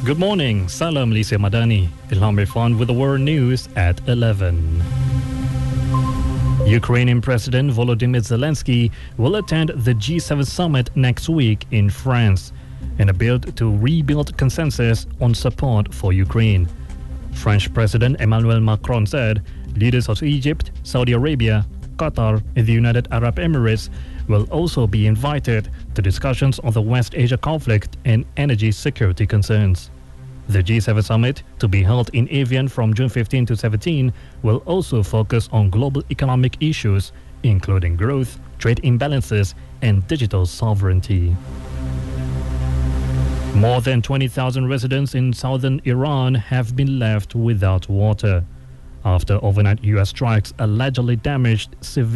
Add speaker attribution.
Speaker 1: Good morning. Salam Lisa Madani. Ilham Irfan with the world news at 11. Ukrainian President Volodymyr Zelensky will attend the G7 summit next week in France in a bid to rebuild consensus on support for Ukraine. French President Emmanuel Macron said leaders of Egypt, Saudi Arabia, Qatar, and the United Arab Emirates will also be invited to discussions on the West Asia conflict and energy security concerns. The G7 summit, to be held in Evian from June 15 to 17, will also focus on global economic issues, including growth, trade imbalances, and digital sovereignty. More than 20,000 residents in southern Iran have been left without water after overnight U.S. strikes allegedly damaged civilians.